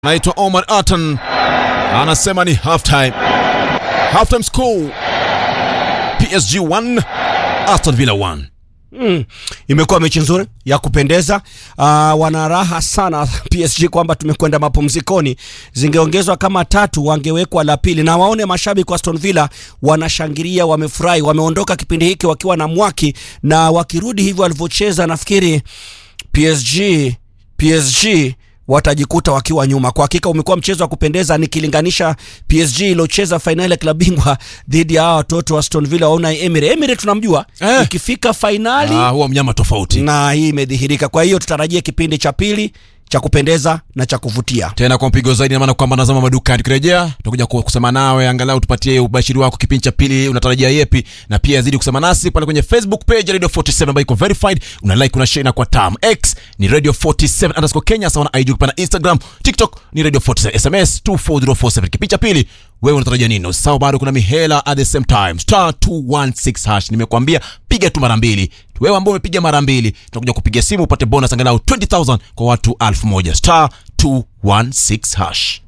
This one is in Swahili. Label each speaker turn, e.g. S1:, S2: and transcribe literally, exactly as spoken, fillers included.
S1: Naitwa Omar Atan, anasema ni half time. Half time score P S G one, Aston Villa one.
S2: Mm. Imekuwa mechi nzuri ya kupendeza. Uh, wana raha sana P S G kwamba tumekwenda mapumzikoni. Zingeongezwa kama tatu wangewekwa la pili, na waone mashabiki wa Aston Villa wanashangilia, wamefurahi, wameondoka kipindi hiki wakiwa na mwaki, na wakirudi hivyo walivyocheza nafikiri P S G P S G watajikuta wakiwa nyuma. Kwa hakika umekuwa mchezo wa kupendeza, nikilinganisha P S G iliyocheza finali ya klabu bingwa dhidi ya watoto wa Aston Villa wa Unai Emery. Emery tunamjua eh, ikifika finali
S1: ah, huwa mnyama tofauti,
S2: na hii imedhihirika. Kwa hiyo tutarajie kipindi cha pili cha kupendeza na cha kuvutia
S1: tena kwa mpigo zaidi, na maana kwamba nazama maduka. Tukirejea tutakuja kusema nawe, angalau tupatie ubashiri wako kipindi cha pili, unatarajia yepi, na pia zidi kusema nasi pale kwenye Facebook page ya Radio forty-seven ambayo iko verified, una like, una share na kwa tam. X ni Radio forty-seven underscore Kenya, sawa na I G na Instagram, TikTok ni Radio forty-seven, S M S two four zero four seven. Kipindi cha pili wewe unatarajia nini? Sawa, bado kuna mihela at the same time, star two one six hash. Nimekuambia piga tu mara mbili. Wewe ambao umepiga mara mbili, tutakuja kupiga simu upate bonus angalau twenty thousand kwa watu elfu moja. Star two one six hash.